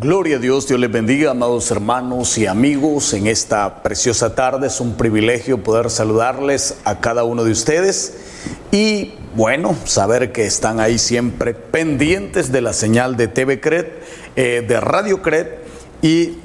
Gloria a Dios, Dios les bendiga, amados hermanos y amigos. En esta preciosa tarde es un privilegio poder saludarles a cada uno de ustedes y, bueno, saber que están ahí siempre pendientes de la señal de TV CRED, de Radio CRED y